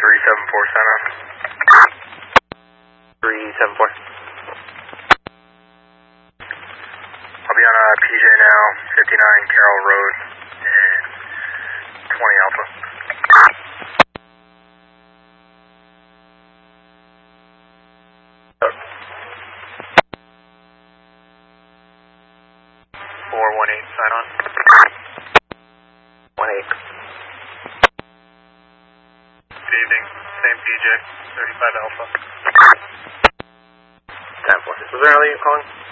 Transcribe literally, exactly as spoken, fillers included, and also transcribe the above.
three seven four, sign on. three seven four. I'll be on uh, P J now, fifty-nine Carroll Road, and twenty Alpha. four one eight, sign on. one eight. Good evening, same P J, thirty-five Alpha. ten four. Was there another you calling?